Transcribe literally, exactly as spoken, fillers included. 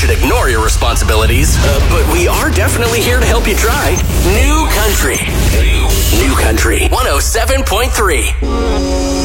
should ignore your responsibilities, uh, but we are definitely here to help you try. New Country. New Country. one oh seven point three.